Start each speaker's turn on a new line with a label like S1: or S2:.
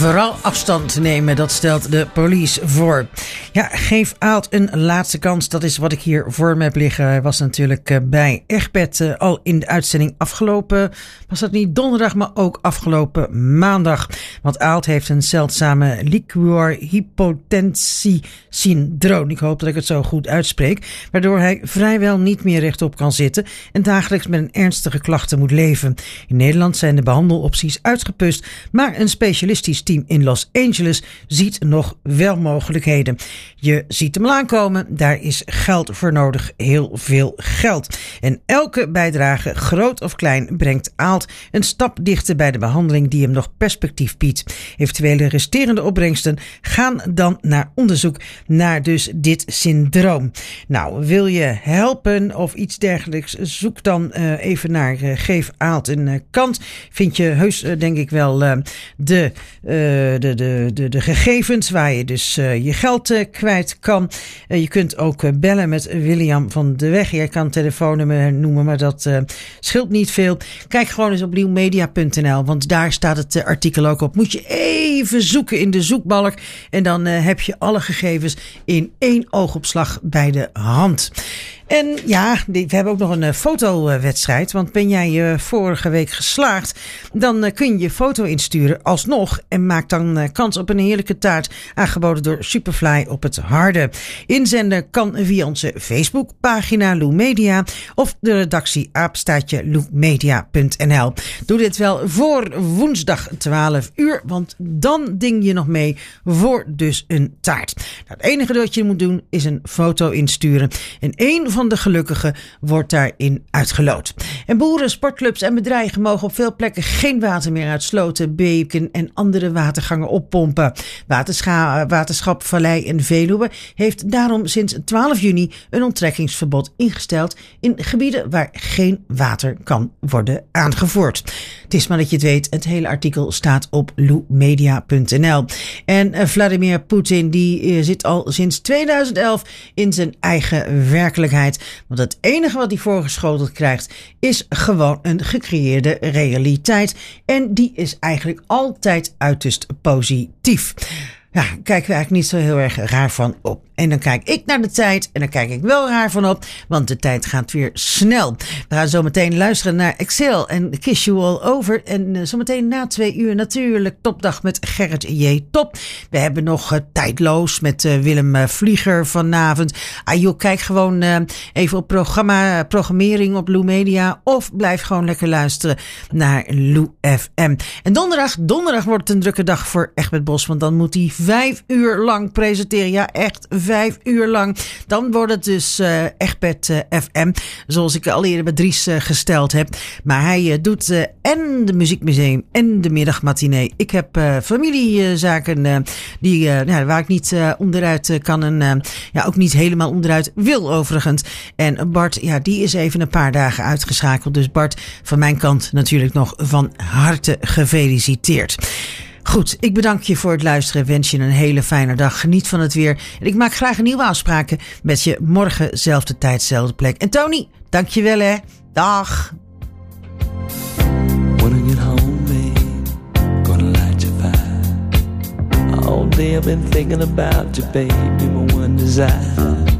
S1: vooral afstand nemen, dat stelt de police voor. Ja, geef Aalt een laatste kans. Dat is wat ik hier voor me heb liggen. Hij was natuurlijk bij Egbert al in de uitzending afgelopen. Was dat niet donderdag, maar ook afgelopen maandag. Want Aalt heeft een zeldzame liquor hypotensie syndroom. Ik hoop dat ik het zo goed uitspreek. Waardoor hij vrijwel niet meer rechtop kan zitten en dagelijks met een ernstige klachten moet leven. In Nederland zijn de behandelopties uitgepust, maar een specialistisch team in Los Angeles ziet nog wel mogelijkheden. Je ziet hem aankomen, daar is geld voor nodig, heel veel geld. En elke bijdrage, groot of klein, brengt Aalt een stap dichter bij de behandeling die hem nog perspectief biedt. Eventuele resterende opbrengsten gaan dan naar onderzoek naar dus dit syndroom. Nou, wil je helpen of iets dergelijks, zoek dan even naar Geef Aalt een kans. Vind je heus denk ik wel de gegevens waar je dus je geld kwijt kan. Je kunt ook bellen met William van de Weg. Jij kan telefoonnummer noemen, maar dat scheelt niet veel. Kijk gewoon eens op nieuwmedia.nl, want daar staat het artikel ook op. Moet je even zoeken in de zoekbalk en dan heb je alle gegevens in één oogopslag bij de hand. En ja, we hebben ook nog een fotowedstrijd. Want ben jij vorige week geslaagd, dan kun je je foto insturen alsnog. En maak dan kans op een heerlijke taart, aangeboden door Superfly op het Harde. Inzenden kan via onze Facebookpagina Lou Media of de redactie @loumedia.nl. Doe dit wel voor woensdag 12 uur, want dan ding je nog mee voor dus een taart. Nou, het enige dat je moet doen is een foto insturen. En één van de gelukkigen wordt daarin uitgeloot. En boeren, sportclubs en bedrijven mogen op veel plekken geen water meer uit sloten, beken en andere watergangen oppompen. Waterschap Vallei en Veluwe heeft daarom sinds 12 juni een onttrekkingsverbod ingesteld in gebieden waar geen water kan worden aangevoerd. Het is maar dat je het weet, het hele artikel staat op loumedia.nl. En Vladimir Poetin die zit al sinds 2011 in zijn eigen werkelijkheid. Want het enige wat hij voorgeschoteld krijgt is gewoon een gecreëerde realiteit. En die is eigenlijk altijd uiterst positief. Ja, kijken we eigenlijk niet zo heel erg raar van op. En dan kijk ik naar de tijd en dan kijk ik wel raar van op, want de tijd gaat weer snel. We gaan zo meteen luisteren naar Excel en Kiss You All Over. En zometeen na 2 uur natuurlijk Topdag met Gerrit J. Top. We hebben nog Tijdloos met Willem Vlieger vanavond. Joh, kijk gewoon even op programmering op Lou Media of blijf gewoon lekker luisteren naar Lou FM. En donderdag wordt het een drukke dag voor Egbert Bos, want dan moet hij 5 uur lang presenteren. Ja, echt 5 uur lang. Dan wordt het dus Egbert FM, zoals ik al eerder bij Dries gesteld heb. Maar hij doet en de muziekmuseum en de middagmatinee. Ik heb familiezaken waar ik niet onderuit kan en ook niet helemaal onderuit wil overigens. En Bart, die is even een paar dagen uitgeschakeld. Dus Bart, van mijn kant natuurlijk nog van harte gefeliciteerd. Goed, ik bedank je voor het luisteren. Wens je een hele fijne dag. Geniet van het weer. En ik maak graag een nieuwe afspraken met je morgen, zelfde tijd, zelfde plek. En Tony, dank je wel hè. Dag.
S2: When I get home, babe, gonna light your fire. All day I've been thinking about you, baby, my one desire.